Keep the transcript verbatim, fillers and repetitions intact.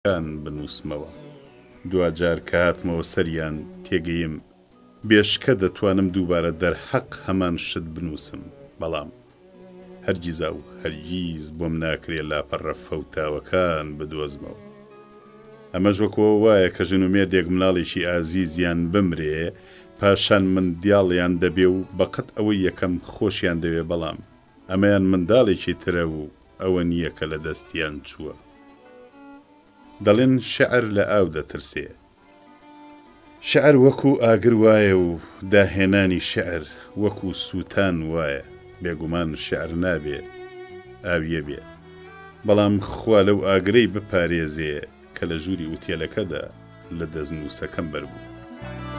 کان بنووسمەوە. دوجار کە هاتمەوە سەریان تێگەیم بێشکە دەتوانم دووبارە دەرحەق هەمان شت بنووسم، بەڵام هەرگیزا و هەرگیز بۆم ناکرێت لاپەڕە فەوتاوەکان بدۆزمەوە. ئەمەش وەکەوە وایە کە ژن و مێردێک مناڵێکی ئازیزیان بمرێ پاشان منداڵیان دەبێ و بەقەت ئەوەی یەکەم خۆشیان دەوێ، بەڵام ئەمەیان منداڵێکی ترە و ئەوە نییە کە لە دەستیان چووە. دەڵێن شەعر لە ئاو دەترسێ. شەعر وەکو ئاگر وایە و داهێنانی شەعر وەکو سووتان وایە. بێگومان شەعر نابێ ئاویە بێ، بەڵام خوا لەو ئاگرەی بپارێزێ کە لە ژووری ئوتێلەکەدا لە دەستنووسەکەم بەربوو.